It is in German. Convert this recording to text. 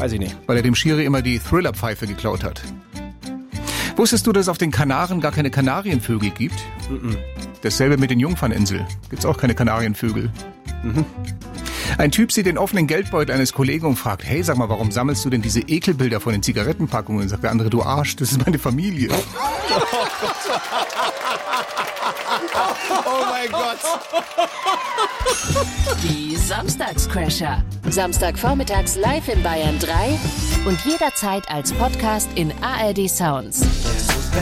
Weiß ich nicht. Weil er dem Schiri immer die Thriller-Pfeife geklaut hat. Wusstest du, dass es auf den Kanaren gar keine Kanarienvögel gibt? Dasselbe mit den Jungferninseln. Gibt's auch keine Kanarienvögel. Ein Typ sieht den offenen Geldbeutel eines Kollegen und fragt, hey, sag mal, warum sammelst du denn diese Ekelbilder von den Zigarettenpackungen? Und sagt der andere, du Arsch, das ist meine Familie. Oh mein Gott. Die Samstagscrasher. Samstagvormittags live in Bayern 3 und jederzeit als Podcast in ARD Sounds.